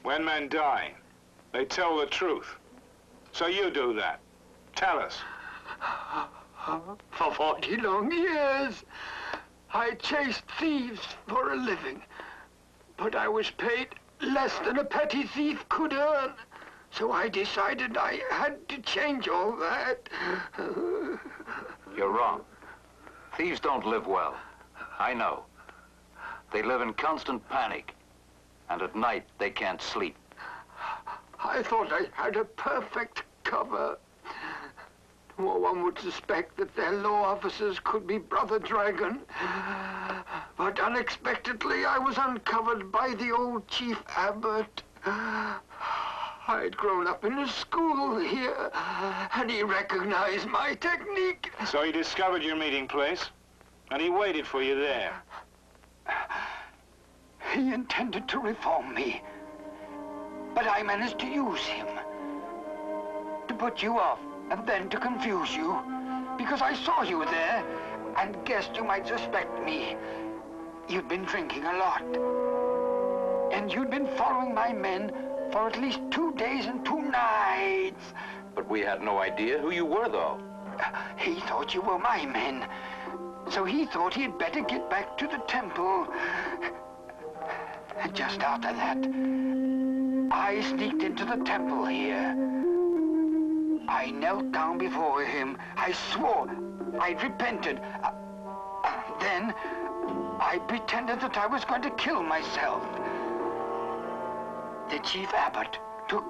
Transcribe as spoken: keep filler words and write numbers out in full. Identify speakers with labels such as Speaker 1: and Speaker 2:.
Speaker 1: When men die, they tell the truth. So you do that. Tell us.
Speaker 2: For forty long years, I chased thieves for a living. But I was paid less than a petty thief could earn. So I decided I had to change all that.
Speaker 3: You're wrong. Thieves don't live well. I know. They live in constant panic. And at night, they can't sleep.
Speaker 2: I thought I had a perfect cover. No one would suspect that their law officers could be Brother Dragon. But unexpectedly, I was uncovered by the old Chief Abbott. I'd grown up in a school here, and he recognized my technique.
Speaker 1: So he discovered your meeting place, and he waited for you there.
Speaker 2: He intended to reform me, but I managed to use him. To put you off, and then to confuse you, because I saw you there, and guessed you might suspect me. You'd been drinking a lot, and you'd been following my men for at least two days and two nights.
Speaker 3: But we had no idea who you were, though.
Speaker 2: He thought you were my men, so he thought he'd better get back to the temple. And just after that, I sneaked into the temple here. I knelt down before him. I swore I'd repented. Uh, then, I pretended that I was going to kill myself. The Chief Abbott